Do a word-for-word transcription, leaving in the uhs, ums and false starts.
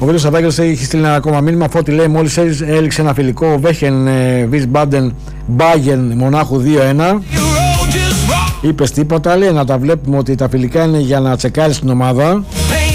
Ο Βίλος Σαββάκης έχει στείλει ένα ακόμα μήνυμα. Φώτη λέει: μόλις έληξε ένα φιλικό Βέχεν Βισμπάντεν Μπάγεν Μονάχου δύο ένα. Είπες τίποτα? Λέει να τα βλέπουμε ότι τα φιλικά είναι για να τσεκάρεις την ομάδα.